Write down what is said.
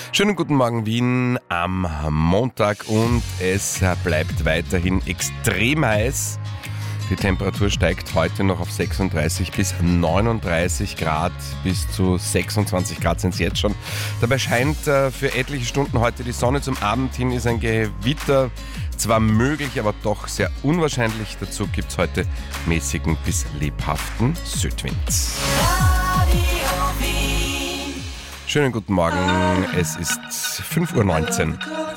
Schönen guten Morgen Wien am Montag und es bleibt weiterhin extrem heiß. Die Temperatur steigt heute noch auf 36 bis 39 Grad, bis zu 26 Grad sind es jetzt schon. Dabei scheint für etliche Stunden heute die Sonne. Zum Abend hin ist ein Gewitter zwar möglich, aber doch sehr unwahrscheinlich. Dazu gibt es heute mäßigen bis lebhaften Südwind. Schönen guten Morgen, es ist 5:19 Uhr.